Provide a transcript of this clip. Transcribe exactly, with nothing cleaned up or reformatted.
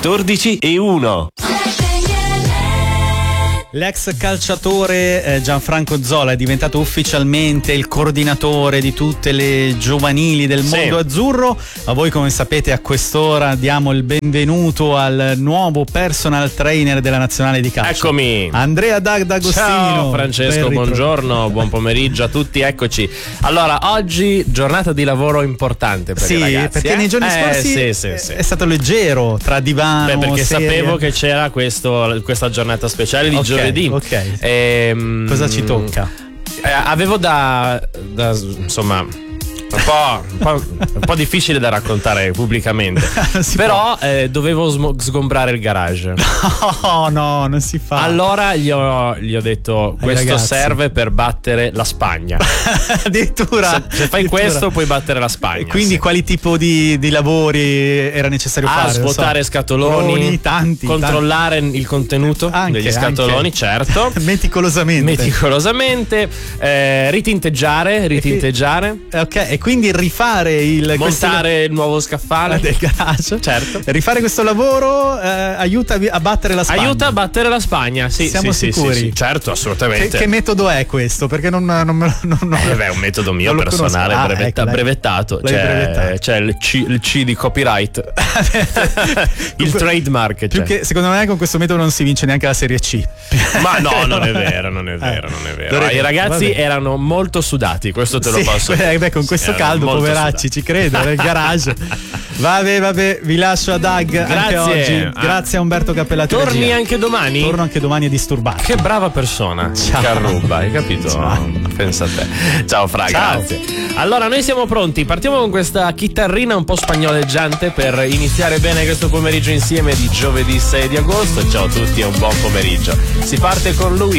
quattordici e uno. L'ex calciatore eh, Gianfranco Zola è diventato ufficialmente il coordinatore di tutte le giovanili del mondo sì. azzurro. A voi, come sapete, a quest'ora diamo il benvenuto al nuovo personal trainer della nazionale di calcio. Eccomi, Andrea D'Agostino. Ciao Francesco, buongiorno, buon pomeriggio a tutti, eccoci. Allora, oggi giornata di lavoro importante per sì, i ragazzi. Perché eh? nei giorni eh, scorsi sì, sì, sì. è stato leggero tra divano. Beh, perché serie. sapevo che c'era questo, questa giornata speciale di okay, giovedì. Ok. Ehm, Cosa ci tocca? Eh, avevo da, da insomma. Un po', un, po', un po' difficile da raccontare pubblicamente. Però eh, dovevo sm- sgombrare il garage. No, no, non si fa. Allora gli ho, gli ho detto: questo ragazzi. serve per battere la Spagna. Addirittura. Se, se fai addirittura. questo puoi battere la Spagna. E quindi sì. quali tipo di, di lavori era necessario ah, fare? svuotare so. scatoloni, tanti, controllare tanti. il contenuto anche, degli scatoloni, anche. certo. Meticolosamente. Meticolosamente. Eh, ritinteggiare, ritinteggiare. E, ok, e quindi rifare il montare questo... il nuovo scaffale del garage. Certo. Rifare questo lavoro eh, aiuta a battere la Spagna. Aiuta a battere la Spagna, sì. Siamo sì, sicuri? Sì, sì, certo, assolutamente. Che, che metodo è questo? Perché non, non, non, non eh beh, è un metodo mio personale, ah, brevetta, ecco, brevettato. C'è, brevettato. c'è il, C, il C di copyright. Il trademark. Più cioè. che secondo me con questo metodo non si vince neanche la Serie C. Ma no, non è vero, non è vero, non è vero. Eh, I ragazzi erano molto sudati, questo te lo sì, posso eh, dire. beh, con questo sì, caldo, poveracci, sudati. ci credo, nel garage. Vabbè, vabbè, vi lascio a Dag Grazie. anche oggi. Grazie a Umberto Cappellati. Torni regia. anche domani? Torno anche domani a disturbarti. Che brava persona. Ciao. Carruba, hai capito? Ciao. Pensa a te. Ciao Fra, Ciao. grazie. Allora, noi siamo pronti. Partiamo con questa chitarrina un po' spagnoleggiante per iniziare bene questo pomeriggio insieme di giovedì sei di agosto. Ciao a tutti e un buon pomeriggio. Si parte con lui.